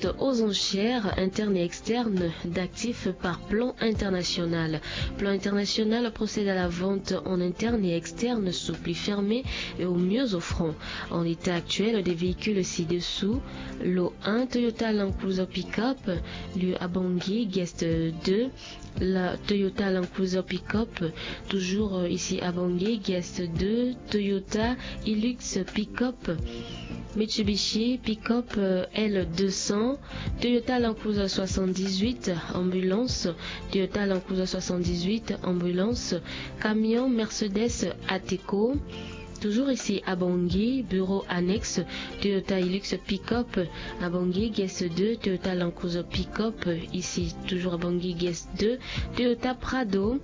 aux enchères internes et externes d'actifs par Plan International. Plan International procède à la vente en interne et externe sous pli fermé et au mieux offrant. En l'état actuel des véhicules ci-dessous, lot 1 Toyota Land Cruiser Pickup, le Abangi Guest 2, la Toyota Land Cruiser Pickup, toujours ici Abangi Guest 2, Toyota Hilux Pickup, Mitsubishi Pickup L200, Toyota Land Cruiser 78 ambulance, Toyota Land Cruiser 78 ambulance, camion Mercedes Ateco. Toujours ici à Bangui, bureau annexe, Toyota Hilux Pickup, à Bangui, Guest 2, Toyota Land Cruiser Pickup, ici toujours à Bangui, Guest 2, Toyota Prado,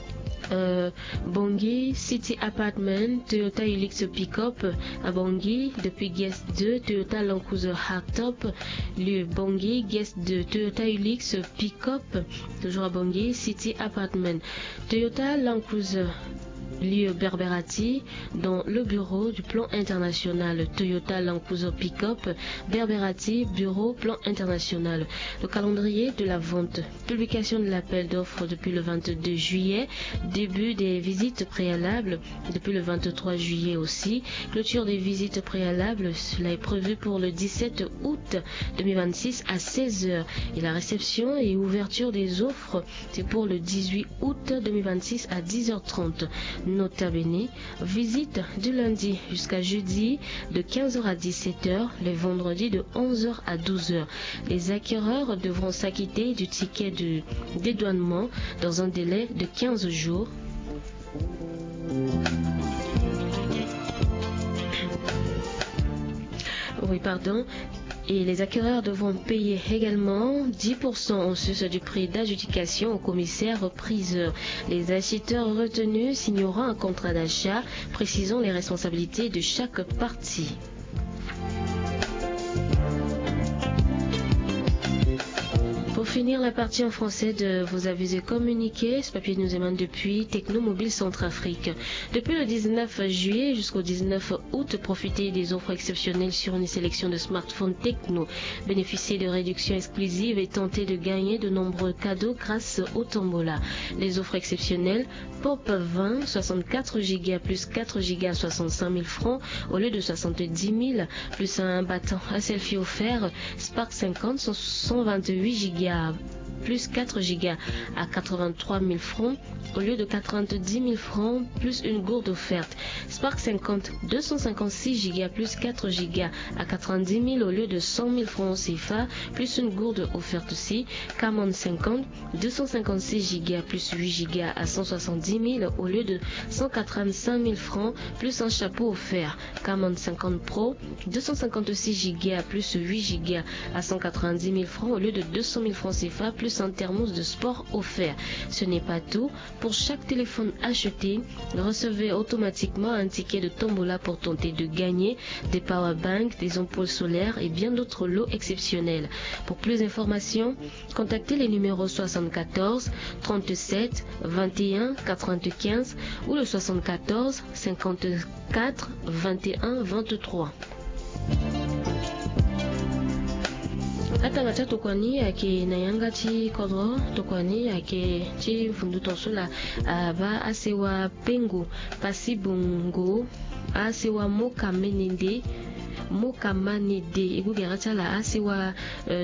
Bangui City Apartment, Toyota Hilux Pickup à Bangui, depuis Guest 2, Toyota Land Cruiser Hardtop, le Bangui Guest 2, Toyota Hilux Pickup, toujours à Bangui, City Apartment, Toyota Land Cruiser lieu Berberati dans le bureau du Plan International. Toyota Land Cruiser Pickup Berberati, bureau Plan International. Le calendrier de la vente. Publication de l'appel d'offres depuis le 22 juillet. Début des visites préalables depuis le 23 juillet aussi. Clôture des visites préalables, cela est prévu pour le 17 août 2026 à 16h. Et la réception et ouverture des offres, c'est pour le 18 août 2026 à 10h30. Nota bene, visite du lundi jusqu'à jeudi de 15h à 17h, les vendredis de 11h à 12h. Les acquéreurs devront s'acquitter du ticket de dédouanement dans un délai de 15 jours. Et les acquéreurs devront payer également 10% en sus du prix d'adjudication au commissaire-priseur. Les acheteurs retenus signeront un contrat d'achat précisant les responsabilités de chaque partie. Pour finir la partie en français de vos avis et communiqués, ce papier nous émane depuis Technomobile Centrafrique. Depuis le 19 juillet jusqu'au 19 août, profitez des offres exceptionnelles sur une sélection de smartphones Techno. Bénéficiez de réductions exclusives et tentez de gagner de nombreux cadeaux grâce au Tombola. Les offres exceptionnelles, Pop 20, 64 Go plus 4 Go à 65 000 francs au lieu de 70 000, plus un battant à selfie offert, Spark 50, 128 Go plus 4 Go à 83 000 francs au lieu de 90 000 francs plus une gourde offerte. Spark 50 256 Go plus 4 Go à 90 000 au lieu de 100 000 francs CFA plus une gourde offerte aussi. Camon 50 256 Go plus 8 Go à 170 000 au lieu de 185 000 francs plus un chapeau offert. Camon 50 Pro 256 Go plus 8 Go à 190 000 francs au lieu de 200 000 francs CFA plus un thermos de sport offert. Ce n'est pas tout. Pour chaque téléphone acheté, recevez automatiquement un ticket de tombola pour tenter de gagner des powerbanks, des ampoules solaires et bien d'autres lots exceptionnels. Pour plus d'informations, contactez les numéros 74 37 21 95 ou le 74 54 21 23. Atangata tokwani ake nayanga ti kodro tokwani ake ti fundu tosula ba asewa pengo pasibungo asewa mokamenende igugera la asewa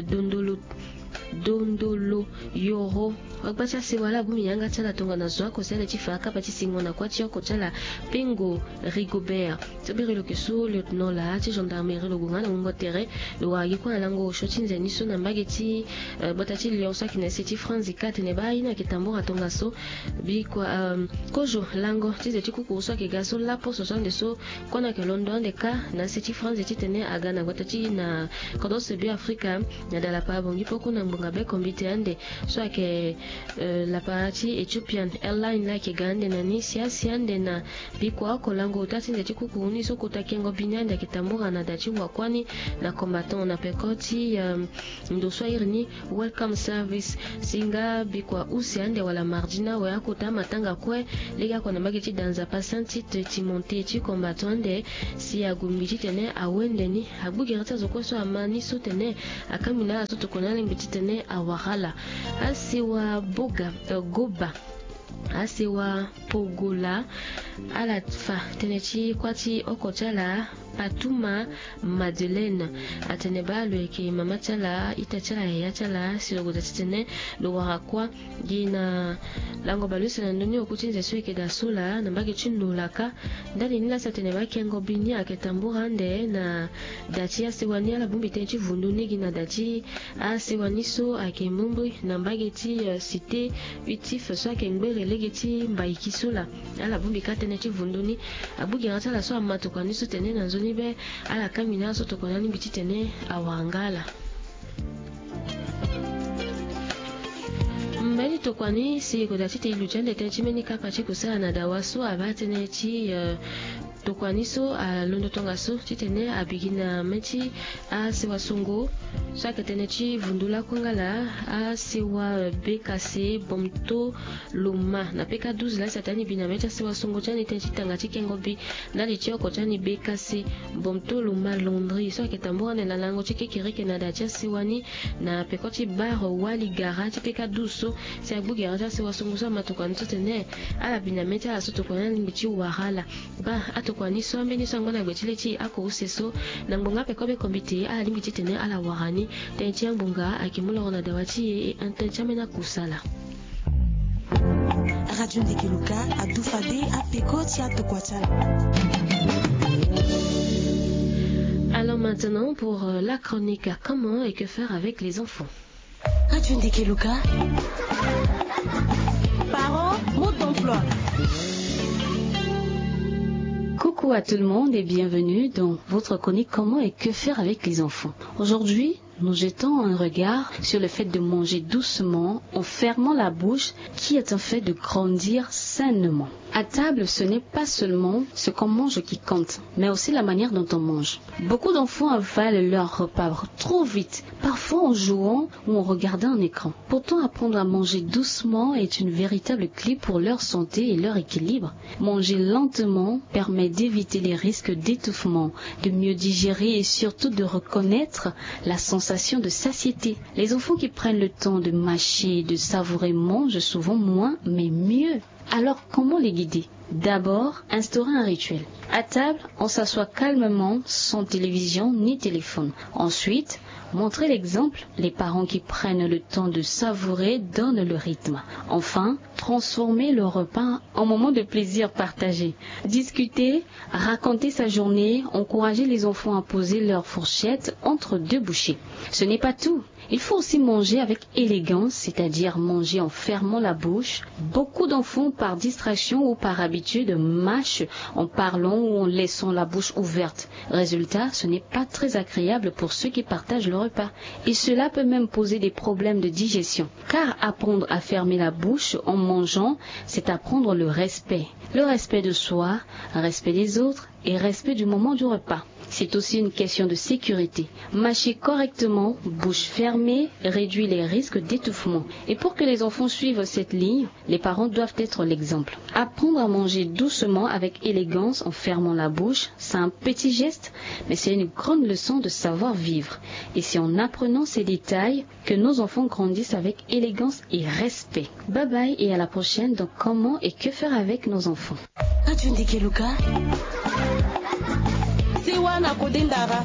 dondolo yoro akbacha sewala bumi yanga chala tonga na zwako sele chifaka pati singona kwa chioko chala pengo Rigobert tobiri lo kesu lieutenant la ti gendarmerie lo gunga na ngo tere lo wa yiko na lango shotinze niso na mbageti botati lionsa kinese ti franzi kate ne ba ina kitambora tonga so bi kwa kojo lango ti ze tikuku so ke gaso la poso so ndeso kona ke London de ka na seti franzi ti tene agana botati na kodo se bi Afrika na dala pa bongi poko na mbunga be kombite ande so ke la parati Ethiopian Airline la kigande na nisi asiande na bikwa kolango utati ndeti kukuni so kutakengo binyanda kitambura na dachi wakwani na combattant na pekoti ndoswa irni welcome service singa bikwa usiande wala margina wa kota matanga kwe lega kona magiti danza pasanti timonte ti combattant de si agumbiti tene awendeni abugerata zokoso amani sotene akamina soto konale mbiti tene awagala asiwa boga goba asiwa pogola ala fa tenechi kwati okochala Patuma Madeleine ateneba lweke mama chala itachala ya chala silogoda tene lo warakwa gina lango balusa na ndoni okutinze sweke da sola na mbage chinulaka ndani nila sateneba kengo bini aketambura nde na dachi asiwani ala bumbi tenchi vunduni gina dachi asiwaniso akemumbri na mbage ti cité utif so akengbele legeti mbaikisola ala bumbi katenechi vunduni abugi atala so amato kwaniso tene na nzoni be ala kamina so tokonani biti tene awangala mbali tokwani si kodati ilujande tenchimeni kapachi kusana na dawaso abatene chi tokwaniso a londo tongaso titene abigina mechi a sewa sungo saka tenechi vundula kwangala a sewa BKC bomto luma na peka 12 la satani bina mecha sewa sungo chani tenchi tangati kengobi na lichoko chani BKC bomto luma Londres so ketambua na lango chike kirike na dacha sewani na pekoti bar wali garage peka 12 se abugi anja sewa sungo so matokwanito tene ala bina mecha la soto kwana limbichi wahala ba kwani so ambeni so ngona gwetile chi ako useso na mbonga pekobe kombite ala limiti tene ala warani tenchi mbonga akimula ona dawati e antechamena kusala Radio Ndekeluka adufade apekoti atokwatala. Alors maintenant pour la chronique comment et que faire avec les enfants. Radio Ndekeluka. Parents, mode d'emploi. Coucou à tout le monde et bienvenue dans votre chronique comment et que faire avec les enfants. Aujourd'hui, nous jetons un regard sur le fait de manger doucement en fermant la bouche qui est un fait de grandir sainement. À table, ce n'est pas seulement ce qu'on mange qui compte, mais aussi la manière dont on mange. Beaucoup d'enfants avalent leur repas trop vite, parfois en jouant ou en regardant un écran. Pourtant, apprendre à manger doucement est une véritable clé pour leur santé et leur équilibre. Manger lentement permet d'éviter les risques d'étouffement, de mieux digérer et surtout de reconnaître la sensation de satiété. Les enfants qui prennent le temps de mâcher et de savourer mangent souvent moins mais mieux. Alors, comment les guider? D'abord, instaurer un rituel. À table, on s'assoit calmement, sans télévision ni téléphone. Ensuite, montrer l'exemple. Les parents qui prennent le temps de savourer donnent le rythme. Enfin, transformer le repas en moment de plaisir partagé. Discuter, raconter sa journée, encourager les enfants à poser leur fourchette entre deux bouchées. Ce n'est pas tout. Il faut aussi manger avec élégance, c'est-à-dire manger en fermant la bouche. Beaucoup d'enfants, par distraction ou par habitude, mâchent en parlant ou en laissant la bouche ouverte. Résultat, ce n'est pas très agréable pour ceux qui partagent le repas. Et cela peut même poser des problèmes de digestion. Car apprendre à fermer la bouche en mangeant, c'est apprendre le respect. Le respect de soi, respect des autres et respect du moment du repas. C'est aussi une question de sécurité. Mâcher correctement, bouche fermée, réduit les risques d'étouffement. Et pour que les enfants suivent cette ligne, les parents doivent être l'exemple. Apprendre à manger doucement avec élégance en fermant la bouche, c'est un petit geste, mais c'est une grande leçon de savoir-vivre. Et c'est en apprenant ces détails que nos enfants grandissent avec élégance et respect. Bye bye et à la prochaine dans Comment et que faire avec nos enfants. Radio Ndekeluka. Sewana kodendara.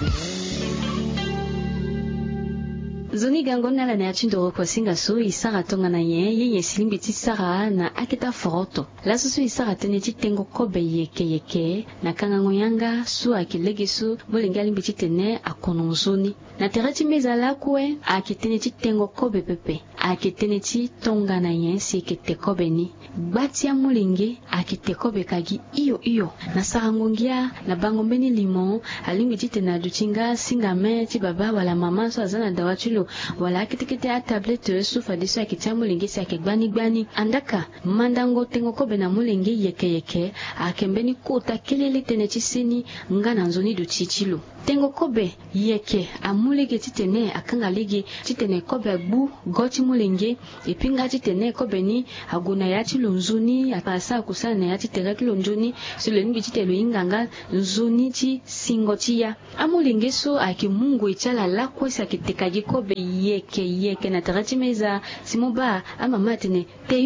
Zoni gangona la neachindo kwa singa so isara tonga na ye silimbiti sara na aketa foroto. La so isara teneti tengo kobe yeke na kanga ngoyanga su akilege su bolengali mbiti tene akononzoni. Na terati mezala kwe akiteneti tengo kobe pepe. aketeneti tonga na yensi ketekobeni batia mulenge akitekobe kagi iyo na sarangongia na bangombeni limon alingi titena duchinga singa meti baba wala mama so azana dawachilo wala akitikete a tablette sufa deso akitia mulenge si akegbani andaka mandango tengo kobe na mulenge yeke akembeni kota kelele teneti sini ngana nzoni du chichilo tengo kobe yeke amulege titene akanga lege titene kobe bu goti mulenge ipinga titene kobe ni aguna ya chilunzuni apasa kusana ya titera kilonjoni sileni titelo inganga nzuni ti singoti ya amulenge so akimungu ichala la kwesa kitekaji kobe yeke na tarati meza simoba amama tene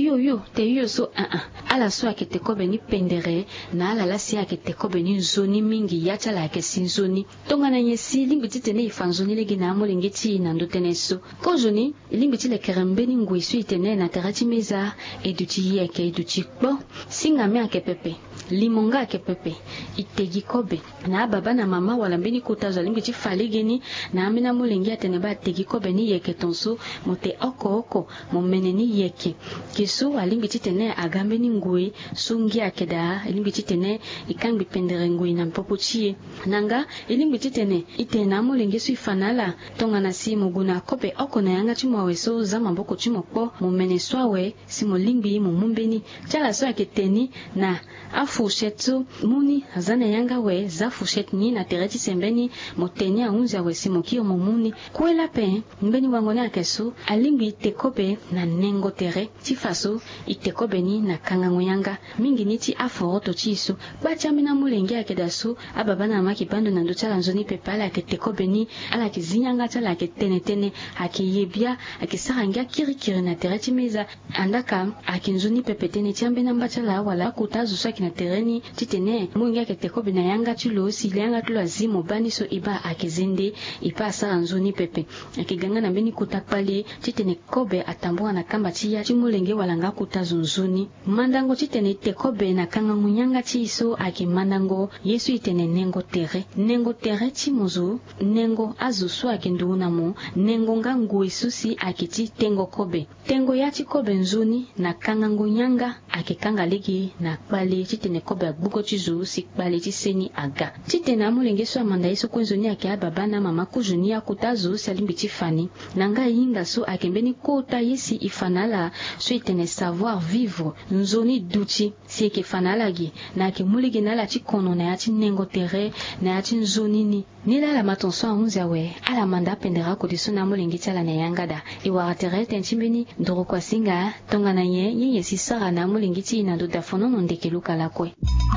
teyo so ala so akitekobe ni pendere na ala la si akitekobe ni nzoni mingi ya chala akesinzoni tonga na nyesi limbiti tene ifanzoni legi na amulenge ti na ndotene so kojoni limbiti le kerembeni ngwisu itene na tarati meza eduti yeke eduti kpo singa me akepepe limonga akepepe itegi kobe na baba na mama wala mbeni kutazo limbiti faligeni na amena mulenge atene ba tegi kobe ni yeke tonso mote oko momeneni yeke kisu alimbiti tene agambeni ngui sungi akeda limbiti tene ikangi pendere ngui na mpopochie nanga limbiti tene itena mulenge su ifanala tonga na si muguna kobe oko na yanga chimwawe so za mamboko chimokpo momene swawe si molimbi mumbeni chala so aketeni na afushetu muni azana yanga we za fushet ni na tereti sembeni moteni aunza we simokio mumuni kwela pe mbeni wangone akesu alimbi itekobe na nengo tere tifaso itekobe ni na kangango yanga mingi niti aforoto chisu bachamina mulenge akedasu ababana maki bando na ndochala nzoni pepala aketekobe ni ala kizinyanga chala aketenetene akiyebia akisarangia kirikiri na tereti meza andaka akinzuni pepetene tiambe na mbachala wala kutazu saki na tereni titene mungi aketekobe na yanga chulo silanga tulo azimo bani so iba akizende ipa saranzuni pepe akiganga na beni kutakpali titene kobe atambua na kamba chia chimulenge walanga kutazu nzuni mandango titene tekobe na kanga munyanga chiso akimandango yesu itene nengo tere chimuzu nengo azusu akinduunamo nengo ngangu isusi akiti tengo kobe tengo yati kobe nzuni na kanga ngunyanga akikanga ligi na kpali titene kobe agbuko chizu sikpali tiseni aga titene amulenge so amanda yesu kunzuni akia baba na mama kujuni ya kutazu salimbi tifani nanga yinga so akembeni kota yesi ifanala so itene savoir vivre nzoni duchi si eke fanala gi na akimulege na la chikono na yati nengo tere na yati nzoni ni la matonso aunza we ala manda pendera kodiso na mulenge tala na yangada iwa tere tenchimbeni ndoro kwa singa tonga na ye yesi sara na mulenge ti na do dafono ndeke luka lakwe